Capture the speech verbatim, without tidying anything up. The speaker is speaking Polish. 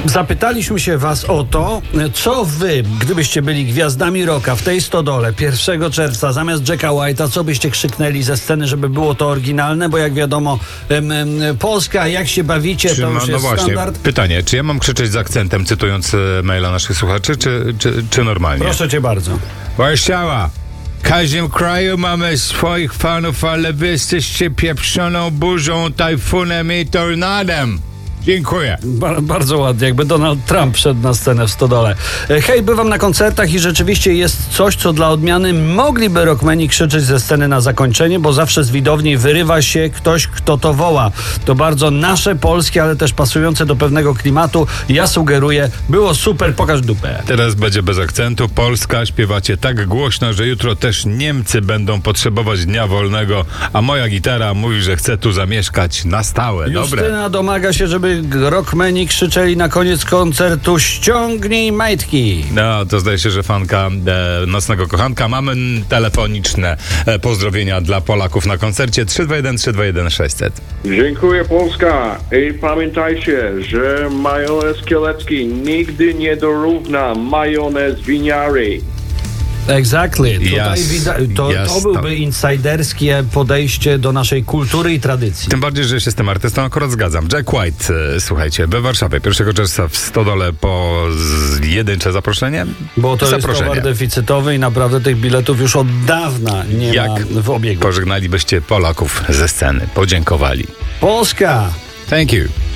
Zapytaliśmy się was o to, co wy, gdybyście byli gwiazdami rocka w tej stodole pierwszego czerwca zamiast Jacka White'a, co byście krzyknęli ze sceny, żeby było to oryginalne, bo jak wiadomo em, em, Polska, jak się bawicie, Czy to ma, już no jest właśnie, standard. pytanie, czy ja mam krzyczeć z akcentem, cytując e, maila naszych słuchaczy, czy, czy, czy normalnie? Proszę cię bardzo. Warszawa. W każdym kraju mamy swoich fanów, ale wy jesteście pieprzoną burzą, tajfunem i tornadem. Dziękuję. Ba- bardzo ładnie, jakby Donald Trump szedł na scenę w stodole. E, Hej, bywam na koncertach i rzeczywiście jest coś, co dla odmiany mogliby rockmeni krzyczeć ze sceny na zakończenie, bo zawsze z widowni wyrywa się ktoś, kto to woła. To bardzo nasze, polskie, ale też pasujące do pewnego klimatu. Ja sugeruję, było super, pokaż dupę. Teraz będzie bez akcentu. Polska, śpiewacie tak głośno, że jutro też Niemcy będą potrzebować dnia wolnego, a moja gitara mówi, że chce tu zamieszkać na stałe. Dobre. Justyna domaga się, żeby rockmeni krzyczeli na koniec koncertu ściągnij majtki. No, to zdaje się, że fanka e, Nocnego Kochanka. Mamy n- telefoniczne e, pozdrowienia dla Polaków na koncercie trzy dwa jeden trzy dwa jeden sześćset. Dziękuję Polska i pamiętajcie, że majonez kielecki nigdy nie dorówna majonez winiary. Exactly. Tutaj Jas- widać, to, jasno. to byłby insiderskie podejście do naszej kultury i tradycji. Tym bardziej, że się z tym artystą akurat zgadzam. Jack White, e, słuchajcie, we Warszawie pierwszego czerwca w Stodole po z jedyncze zaproszenie. Bo to jest Zaproszenie. towar deficytowy i naprawdę tych biletów już od dawna nie Jak ma w obiegu. pożegnalibyście Polaków ze sceny? Podziękowali. Polska! Thank you.